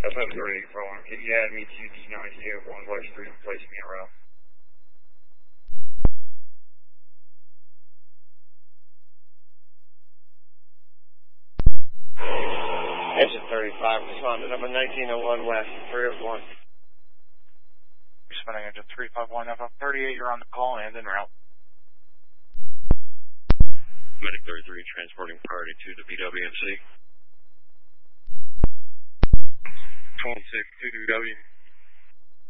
FF38 Rowan, can you add me to D92 1 West Street and place me around? Engine 35 responded. I'm at 1901 West, 301. Responding engine 351, FF38, you're on the call and en route. Medic 33 transporting priority 2 to BWMC. 26 to BW.